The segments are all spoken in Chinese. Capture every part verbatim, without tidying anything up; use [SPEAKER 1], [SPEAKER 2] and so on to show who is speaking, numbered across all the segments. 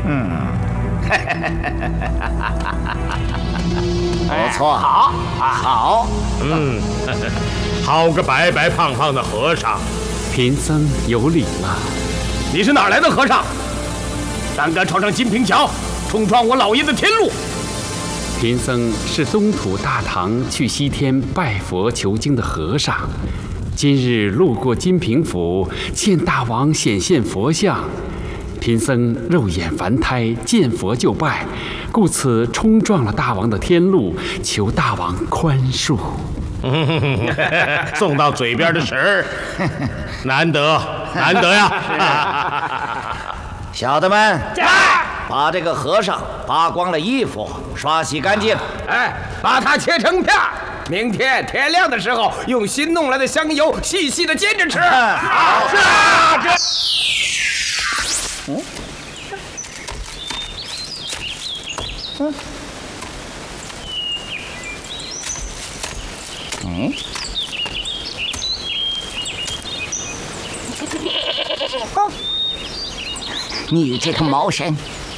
[SPEAKER 1] 嗯，
[SPEAKER 2] 不错，
[SPEAKER 1] 好，
[SPEAKER 2] 好，
[SPEAKER 3] 嗯，好个白白胖胖的和尚。
[SPEAKER 4] 贫僧有礼了。
[SPEAKER 3] 你是哪来的和尚？胆敢闯上金平桥，冲撞我老爷的天路！
[SPEAKER 4] 贫僧是东土大唐去西天拜佛求经的和尚，今日路过金平府，见大王显现佛像，贫僧肉眼凡胎，见佛就拜，故此冲撞了大王的天路，求大王宽恕。
[SPEAKER 3] 送到嘴边的食儿，难得难得呀！
[SPEAKER 2] 小的们，把这个和尚扒光了衣服，刷洗干净。
[SPEAKER 1] 哎，把它切成片儿，明天天亮的时候，用新弄来的香油细细的煎着吃。
[SPEAKER 2] 好，
[SPEAKER 1] 是啊，这。
[SPEAKER 2] 嗯。嗯。嗯。哦，你这个毛神！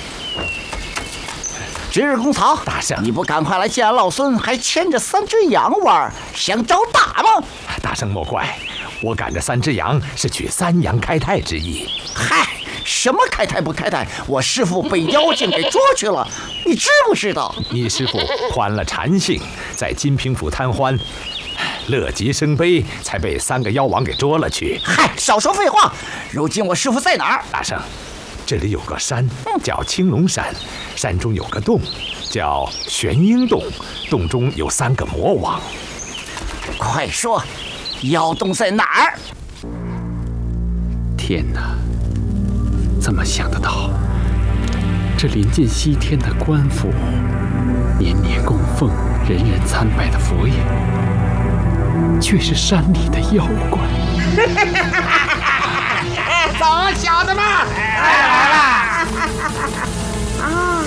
[SPEAKER 2] 值日公曹，
[SPEAKER 5] 大圣，
[SPEAKER 2] 你不赶快来见俺老孙，还牵着三只羊玩，想找打吗？
[SPEAKER 5] 大圣莫怪，我赶着三只羊是取三羊开泰之意。
[SPEAKER 2] 嗨，什么开泰不开泰？我师父被妖精给捉去了，你知不知道？
[SPEAKER 5] 你师父患了禅性，在金平府贪欢，乐极生悲，才被三个妖王给捉了去。
[SPEAKER 2] 嗨，少说废话！如今我师父在哪儿？
[SPEAKER 5] 大圣，这里有个山叫青龙山，山中有个洞叫玄鹰洞，洞中有三个魔王。
[SPEAKER 2] 快说，妖洞在哪儿？
[SPEAKER 4] 天哪，怎么想得到？这临近西天的官府，年年供奉、人人参拜的佛爷，却是山里的妖怪。
[SPEAKER 1] 走，小的们，来了！啊！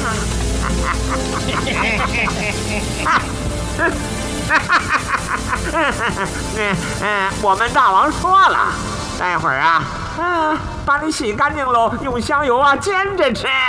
[SPEAKER 1] 我们大王说了，待会儿啊，啊，把你洗干净喽，用香油啊煎着吃。